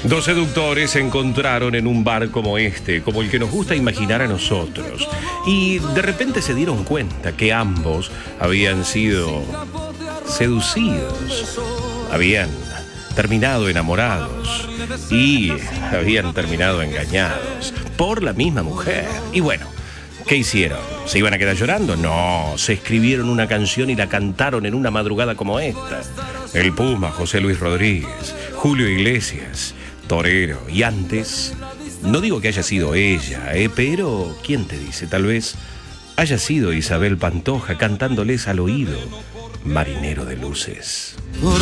Dos seductores se encontraron en un bar como este, como el que nos gusta imaginar a nosotros, y de repente se dieron cuenta que ambos habían sido seducidos, habían terminado enamorados y habían terminado engañados por la misma mujer. Y bueno, ¿qué hicieron? ¿Se iban a quedar llorando? No, se escribieron una canción y la cantaron en una madrugada como esta. El Puma, José Luis Rodríguez, Julio Iglesias, Torero. Y antes, no digo que haya sido ella, pero ¿quién te dice? Tal vez haya sido Isabel Pantoja cantándoles al oído Marinero de Luces. Por